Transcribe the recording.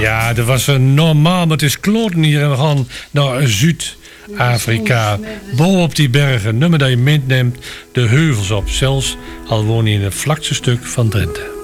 Ja, dat was normaal, maar het is kloten hier en we gaan naar Zuid-Afrika. Bovenop die bergen, nummer dat je meeneemt, de heuvels op. Zelfs al woon je in het vlakste stuk van Drenthe.